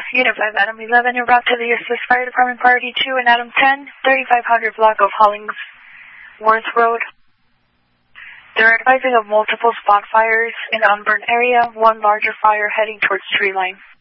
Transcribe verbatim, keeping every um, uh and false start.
Unit five, Adam eleven, you're brought to the Assist Fire Department Priority two and Adam ten, thirty-five hundred block of Hollingsworth Road. They're advising of multiple spot fires in the unburned area, one larger fire heading towards tree line.